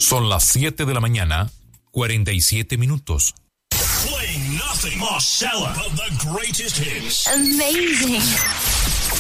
Son las 7 de la mañana, 47 minutos. Playing nothing. Marcella of the greatest hits. Amazing.